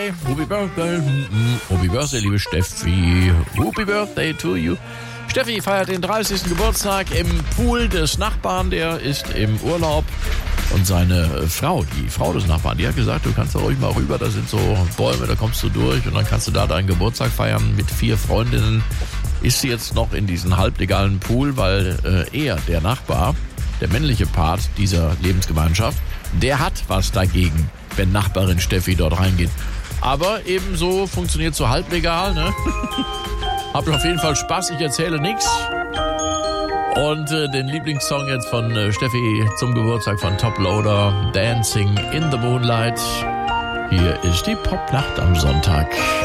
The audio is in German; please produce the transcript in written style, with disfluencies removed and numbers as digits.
Happy Birthday, Happy Birthday, liebe Steffi. Happy Birthday to you. Steffi feiert den 30. Geburtstag im Pool des Nachbarn, der ist im Urlaub. Und seine Frau, die Frau des Nachbarn, die hat gesagt, du kannst da ruhig mal rüber, da sind so Bäume, da kommst du durch und dann kannst du da deinen Geburtstag feiern mit 4 Freundinnen. Ist sie jetzt noch in diesen halblegalen Pool, weil er, der Nachbar, der männliche Part dieser Lebensgemeinschaft, der hat was dagegen, wenn Nachbarin Steffi dort reingeht. Aber ebenso funktioniert so halblegal, ne? Habt auf jeden Fall Spaß, ich erzähle nichts. Und den Lieblingssong jetzt von Steffi zum Geburtstag von Top Loader, Dancing in the Moonlight. Hier ist die Popnacht am Sonntag.